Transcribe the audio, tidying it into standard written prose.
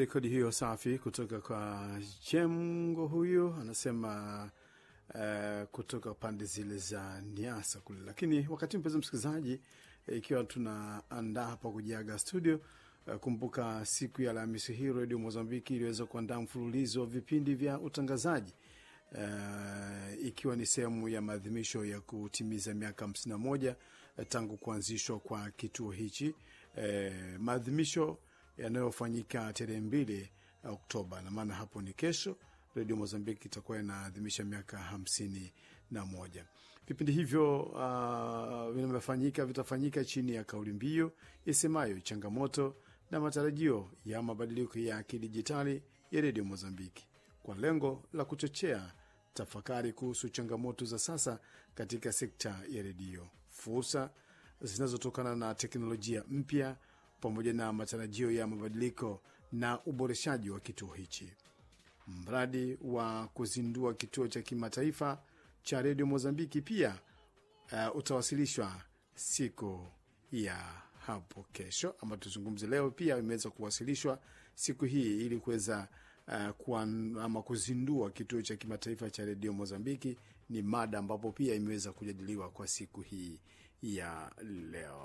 rekodi hiyo safi kutoka kwa Jemgo. Huyu anasema kutoka pande zile za Niasa kule. Lakini wakati mpenzi msikilizaji, ikiwa tunaandaa hapa kujiaga studio, kumbuka siku ya Alhamisi hii Radio Mozambiki iliweza kuandaa mfululizo wa vipindi vya utangazaji, ikiwa ni sehemu ya maadhimisho ya kutimiza miaka 51 tangu kuanzishwa kwa kituo hichi. Maadhimisho yanayofanyika tarehe 2 Oktoba, na maana hapo ni kesho. Radio Mozambiki itakuwa inaadhimisha miaka 51. Vipindi hivyo vitafanyika chini ya kauli mbiu isemayo changamoto na matarajio ya mabadiliko ya kidijitali ya Radio Mozambiki, kwa lengo la kuchochea tafakari kuhusu changamoto za sasa katika sekta ya redio, fursa zinazotokana na teknolojia mpya, pamoja na matarajio ya mabadiliko na uboreshaji wa kituo hichi. Mradi wa kuzindua kituo cha kimataifa cha Radio Mozambiki pia utawasilishwa siku ya hapo kesho, ama tuzungumze leo, pia imeweza kuwasilishwa siku hii ili kuweza kuzindua kituo cha kimataifa cha Radio Mozambiki. Ni mada ambapo pia imeweza kujadiliwa kwa siku hii ya leo.